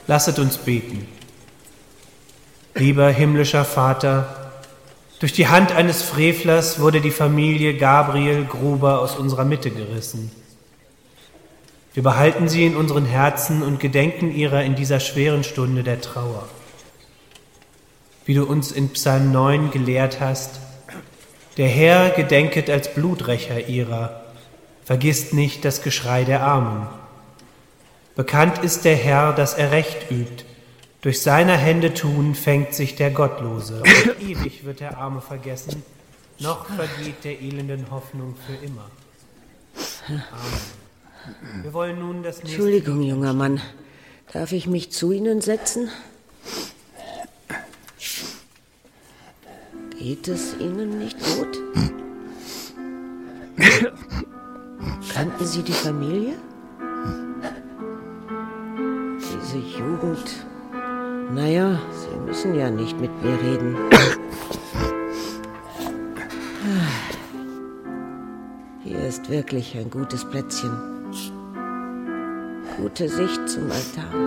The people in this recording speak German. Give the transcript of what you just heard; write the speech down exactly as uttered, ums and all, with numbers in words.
Lasset uns beten. Lieber himmlischer Vater, durch die Hand eines Frevlers wurde die Familie Gabriel Gruber aus unserer Mitte gerissen. Wir behalten sie in unseren Herzen und gedenken ihrer in dieser schweren Stunde der Trauer. Wie du uns in Psalm neun gelehrt hast, der Herr gedenket als Bluträcher ihrer, vergisst nicht das Geschrei der Armen. Bekannt ist der Herr, dass er Recht übt, durch seiner Hände tun fängt sich der Gottlose, und ewig wird der Arme vergessen, noch vergeht der elenden Hoffnung für immer. Amen. Wir wollen nun das nächste... Entschuldigung, junger Mann. Darf ich mich zu Ihnen setzen? Geht es Ihnen nicht gut? Kannten Sie die Familie? Diese Jugend... Naja, Sie müssen ja nicht mit mir reden. Hier ist wirklich ein gutes Plätzchen. Gute Sicht zum Altar.